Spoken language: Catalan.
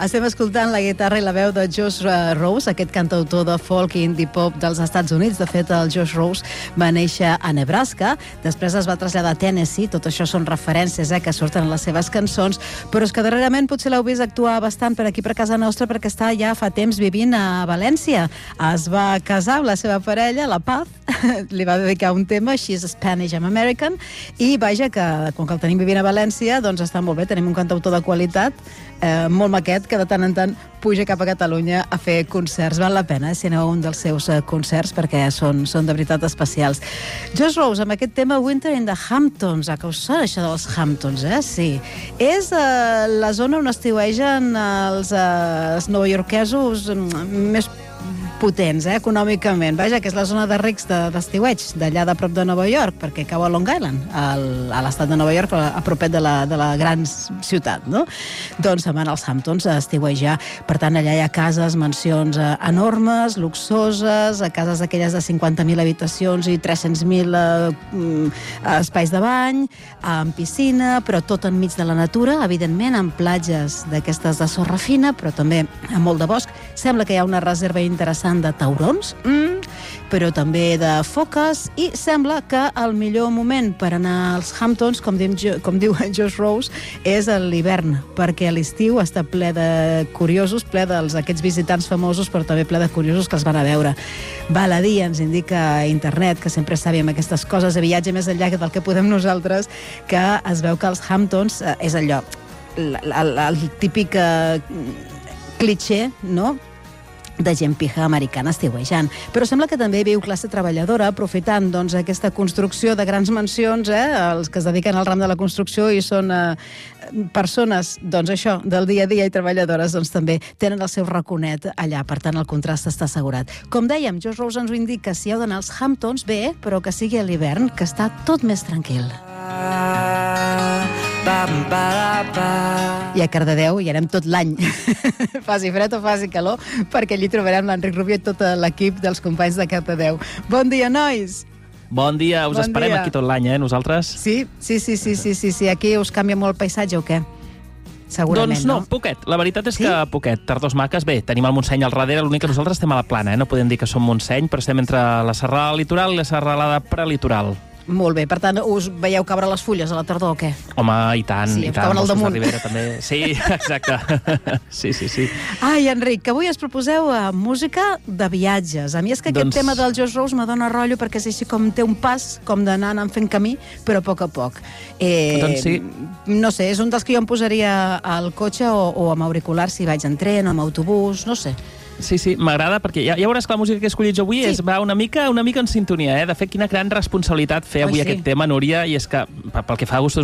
Estem escoltant la guitarra i la veu de Josh Rose, aquest cantautor de folk i indie pop dels Estats Units. De fet, el Josh Rose va néixer a Nebraska, després es va traslladar a Tennessee. Tot això són referències que surten en les seves cançons, però és que darrerament potser l'heu vist actuar bastant per aquí, per casa nostra, perquè està ja fa temps vivint a València. Es va casar amb la seva parella, la Paz, li va dedicar un tema, She's Spanish, I'm American, i vaja, que com que el tenim vivint a València, doncs està molt bé, tenim un cantautor de qualitat, molt maquet, que de tant en tant puja cap a Catalunya a fer concerts. Val la pena, si aneu a un dels seus concerts, perquè són de veritat especials. Josh Rose, amb aquest tema Winter in the Hamptons, que us sona això dels Hamptons, Sí. És la zona on estiuegen els novaiorquesos més potents, econòmicament. Vaja, que és la zona de rics d'estiueig, d'allà de prop de Nova York, perquè cau a Long Island, a l'estat de Nova York, a propet de la gran ciutat, no? Doncs se'n van als Hamptons a estiuejar. Per tant, allà hi ha cases, mansions enormes, luxoses, cases d'aquelles de 50.000 habitacions i 300.000 espais de bany, amb piscina, però tot enmig de la natura, evidentment, amb platges d'aquestes de sorra fina, però també amb molt de bosc. Sembla que hi ha una reserva interessant de taurons, però també de foques, i sembla que el millor moment per anar als Hamptons, com diu Josh Rose, és a l'hivern, perquè a l'estiu està ple de curiosos, ple d'aquests visitants famosos, però també ple de curiosos que els van a veure. Val a dir, ens indica internet, que sempre sabíem aquestes coses de viatge més enllà del que podem nosaltres, que es veu que els Hamptons és allò, el típic cliché, no?, de gent pija americana estiuejant. Però sembla que també viu classe treballadora, aprofitant doncs, aquesta construcció de grans mansions, els que es dediquen al ram de la construcció i són persones, doncs això, del dia a dia i treballadores, doncs també tenen el seu raconet allà, per tant el contrast està assegurat. Com dèiem, Josh Rose ens ho indica, si heu d'anar als Hamptons, bé, però que sigui a l'hivern, que està tot més tranquil. I a Cardedeu hi anem tot l'any, faci fred o faci calor, perquè allí trobarem l'Enric Rubio i tot l'equip dels companys de Cardedeu. Bon dia, nois! Bon dia, us esperem aquí tot l'any, nosaltres? Sí, aquí us canvia molt el paisatge o què? Segurament, doncs no, poquet. La veritat és que poquet. Tardors maques, bé, tenim el Montseny al darrere, l'únic que nosaltres estem a la plana, no podem dir que som Montseny, però estem entre la serralada litoral i la serralada prelitoral. Molt bé, per tant, us veieu caure les fulles a la tardor o què? Home, i tant, sí, i tant. Cauen al damunt. Ribera, també. Sí, exacte. Sí. Ai, Enric, que avui ens proposeu música de viatges. A mi és que aquest tema del Josh Rose me dona rotllo, perquè és així com té un pas, com d'anar anant fent camí, però a poc a poc. Doncs sí. No sé, és un dels que jo em posaria al cotxe o amb auriculars si vaig en tren o amb autobús, no sé. Sí, m'agrada, perquè ja veuràs que la música que he escollit jo avui va una mica en sintonia. De fet, quina gran responsabilitat fer avui aquest tema, Núria, i és que pel que fa a gustos